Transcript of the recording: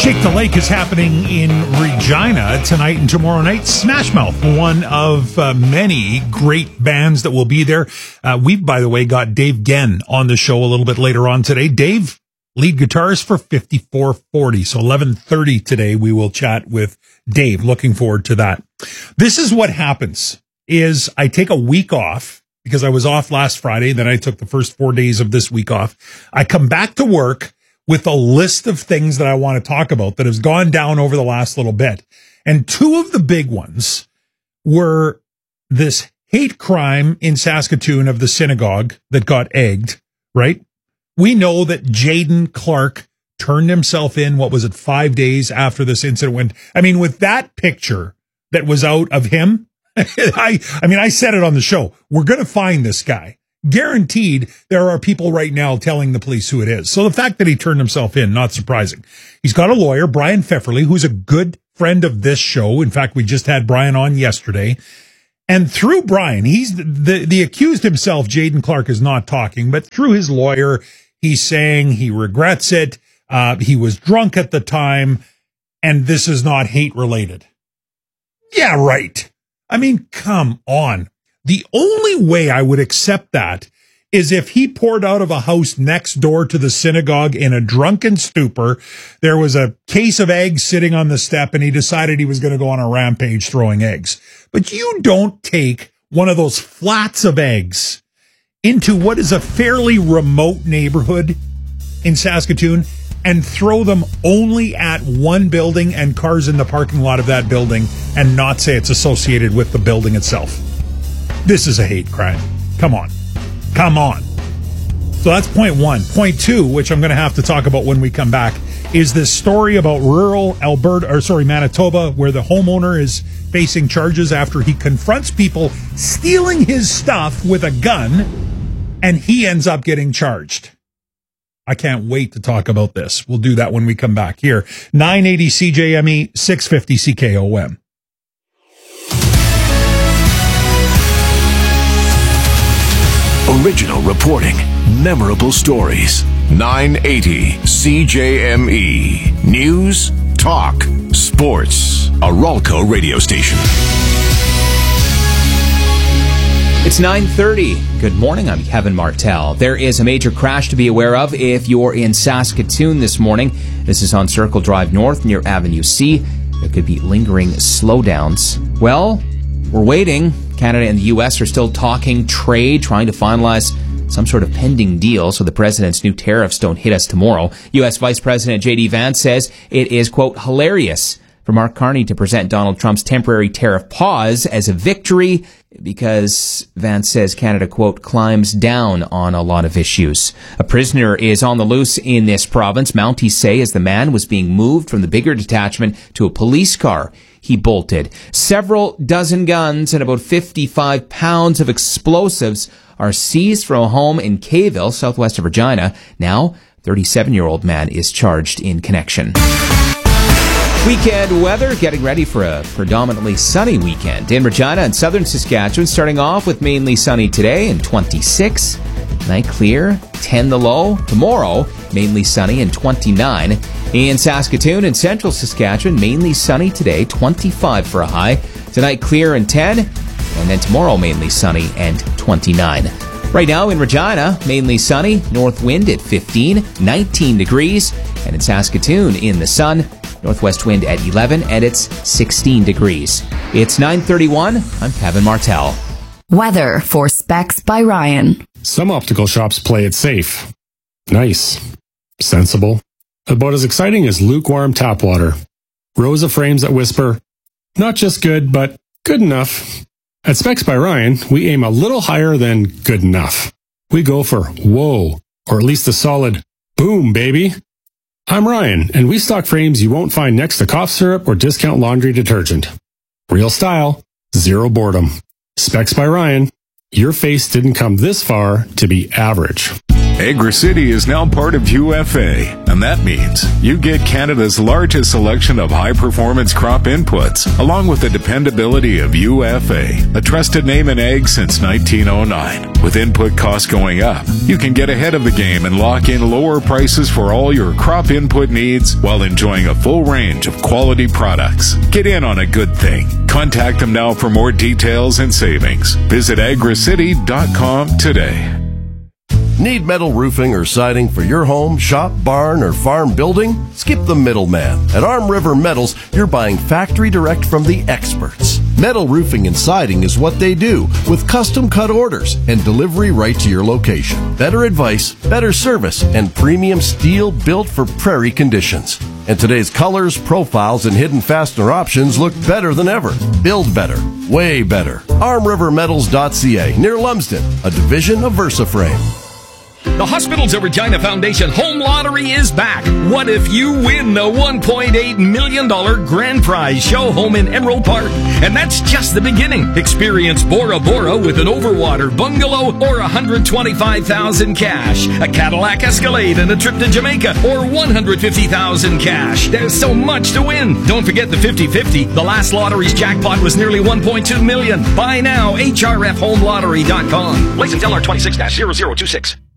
Shake the Lake is happening in Regina tonight and tomorrow night. Smash Mouth, one of many great bands that will be there. We've, by the way, got Dave Genn on the show a little bit later on today. Dave, lead guitarist for 5440. So 11:30 today, we will chat with Dave. Looking forward to that. This is what happens, is I take a week off because I was off last Friday. Then I took the first 4 days of this week off. I come back to work with a list of things that I want to talk about that has gone down over the last little bit. And two of the big ones were this hate crime in Saskatoon of the synagogue that got egged, right? We know that Jaden Clark turned himself in, 5 days after this incident went. I mean, with that picture that was out of him, I said it on the show. We're going to find this guy. Guaranteed, there are people right now telling the police who it is. So the fact that he turned himself in, not surprising. He's got a lawyer, Brian Pfefferly, who's a good friend of this show. In fact, we just had Brian on yesterday. And through Brian, he's the accused himself, Jaden Clark, is not talking, but through his lawyer, he's saying he regrets it. He was drunk at the time, and this is not hate related. Yeah, right. I mean, come on. The only way I would accept that is if he poured out of a house next door to the synagogue in a drunken stupor. There was a case of eggs sitting on the step, and he decided he was going to go on a rampage throwing eggs. But you don't take one of those flats of eggs into what is a fairly remote neighborhood in Saskatoon and throw them only at one building and cars in the parking lot of that building and not say it's associated with the building itself. This is a hate crime. Come on. So that's point one. Point two, which I'm going to have to talk about when we come back, is this story about rural Manitoba, where the homeowner is facing charges after he confronts people stealing his stuff with a gun, and he ends up getting charged. I can't wait to talk about this. We'll do that when we come back here. 980 CJME, 650 CKOM. Original reporting, memorable stories. 980 CJME. News, talk, sports. A Ralco radio station. It's 9:30. Good morning, I'm Kevin Martell. There is a major crash to be aware of if you're in Saskatoon this morning. This is on Circle Drive North near Avenue C. There could be lingering slowdowns. Well, we're waiting. Canada and the U.S. are still talking trade, trying to finalize some sort of pending deal so the president's new tariffs don't hit us tomorrow. U.S. Vice President J.D. Vance says it is, quote, hilarious for Mark Carney to present Donald Trump's temporary tariff pause as a victory because Vance says Canada, quote, climbs down on a lot of issues. A prisoner is on the loose in this province, Mounties say, as the man was being moved from the bigger detachment to a police car. He bolted. Several dozen guns and about 55 pounds of explosives are seized from a home in Kayville, southwest of Regina. Now, 37-year-old man is charged in connection. Weekend weather, getting ready for a predominantly sunny weekend in Regina and southern Saskatchewan, starting off with mainly sunny today and 26. Night clear, 10 the low. Tomorrow, mainly sunny and 29. In Saskatoon and central Saskatchewan, mainly sunny today, 25 for a high. Tonight, clear and 10. And then tomorrow, mainly sunny and 29. Right now in Regina, mainly sunny, north wind at 15, 19 degrees. And in Saskatoon, in the sun, northwest wind at 11, and it's 16 degrees. It's 9:31. I'm Kevin Martell. Weather for Specs by Ryan. Some optical shops play it safe. Nice. Sensible. About as exciting as lukewarm tap water. Rows of frames that whisper, not just good, but good enough. At Specs by Ryan, we aim a little higher than good enough. We go for whoa, or at least a solid boom, baby. I'm Ryan, and we stock frames you won't find next to cough syrup or discount laundry detergent. Real style, zero boredom. Specs by Ryan. Your face didn't come this far to be average. AgriCity is now part of UFA, and that means you get Canada's largest selection of high-performance crop inputs, along with the dependability of UFA, a trusted name in ag since 1909. With input costs going up, you can get ahead of the game and lock in lower prices for all your crop input needs while enjoying a full range of quality products. Get in on a good thing. Contact them now for more details and savings. Visit agricity.com today. Need metal roofing or siding for your home, shop, barn, or farm building? Skip the middleman. At Arm River Metals, you're buying factory direct from the experts. Metal roofing and siding is what they do, with custom cut orders and delivery right to your location. Better advice, better service, and premium steel built for prairie conditions. And today's colors, profiles, and hidden fastener options look better than ever. Build better. Way better. ArmRiverMetals.ca, near Lumsden, a division of VersaFrame. The Hospitals of Regina Foundation Home Lottery is back. What if you win the $1.8 million grand prize show home in Emerald Park? And that's just the beginning. Experience Bora Bora with an overwater bungalow or $125,000 cash, a Cadillac Escalade and a trip to Jamaica, or $150,000 cash. There's so much to win. Don't forget the 50-50. The last lottery's jackpot was nearly $1.2 million. Buy now, hrfhomelottery.com. License LR 26-0026.